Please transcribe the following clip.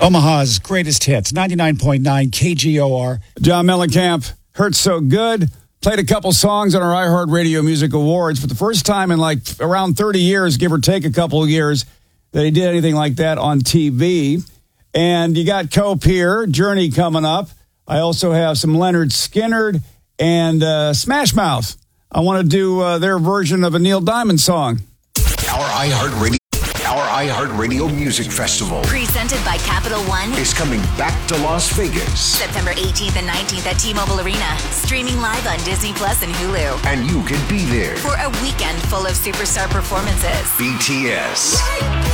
Omaha's greatest hits, 99.9 KGOR. John Mellencamp, Hurts So Good. Played a couple songs on our iHeartRadio Music Awards for the first time in like around 30 years, give or take a couple of years, that he did anything like that on TV. And you got Cope here, Journey coming up. I also have some Leonard Skinner and Smash Mouth. I want to do their version of a Neil Diamond song. Our iHeartRadio Music Festival, presented by Capital One, is coming back to Las Vegas. September 18th and 19th at T-Mobile Arena. Streaming live on Disney Plus and Hulu. And you can be there for a weekend full of superstar performances. BTS,